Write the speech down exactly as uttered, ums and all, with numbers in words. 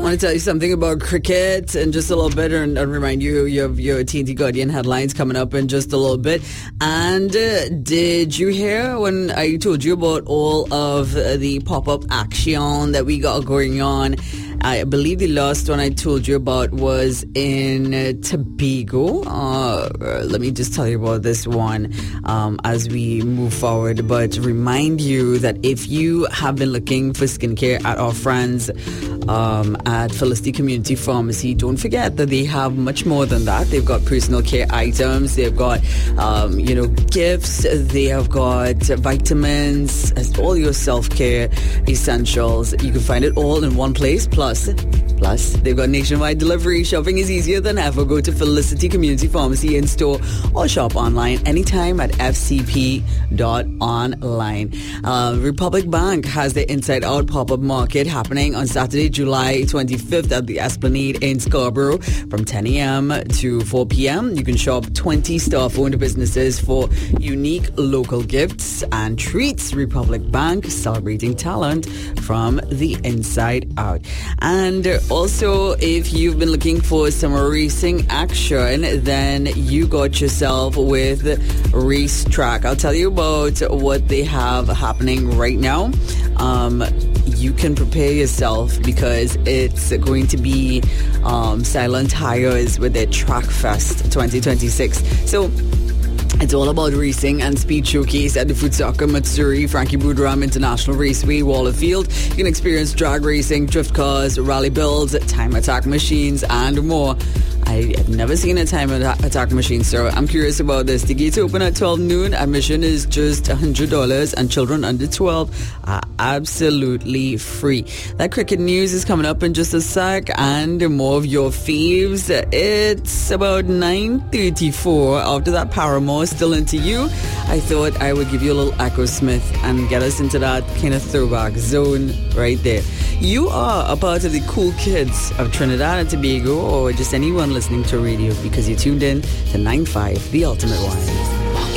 want to tell you something about cricket in just a little bit, and, and remind you you have your T N T Guardian headlines coming up in just a little bit. And uh, did you hear when I told you about all of the pop-up action that we got going on? I believe the last one I told you about was in uh, Tobago. Uh, let me just tell you about this one um, as we move forward. But remind you that if you have been looking for skincare at our friends um, at Felicity Community Pharmacy, don't forget that they have much more than that. They've got personal care items. They've got, um, you know, gifts. They have got vitamins, all your self-care essentials. You can find it all in one place. Plus, Plus, they've got nationwide delivery. Shopping is easier than ever. Go to Felicity Community Pharmacy in store or shop online anytime at f c p dot online. Uh, Republic Bank has their Inside Out pop-up market happening on Saturday, July twenty-fifth at the Esplanade in Scarborough from ten a.m. to four p.m. You can shop twenty staff-owned businesses for unique local gifts and treats. Republic Bank, celebrating talent from the inside out. And also, if you've been looking for some racing action, then you got yourself with Racetrack. I'll tell you about what they have happening right now. Um, you can prepare yourself because it's going to be um, silent tires with their Track Fest twenty twenty-six. So it's all about racing and speed showcase at the Footsoccer Matsuri Frankie Boudram International Raceway, Wallerfield. You can experience drag racing, drift cars, rally builds, time attack machines, and more. I have never seen a time attack machine, so I'm curious about this. The gates open at twelve noon. Admission is just one hundred dollars, and children under twelve are absolutely free. That cricket news is coming up in just a sec, and more of your faves. It's about nine thirty-four. After that, Paramore, Still Into You. I thought I would give you a little Echo Smith and get us into that kind of throwback zone right there. You are a part of the cool kids of Trinidad and Tobago, or just anyone listening to radio, because you tuned in to nine five, The Ultimate One.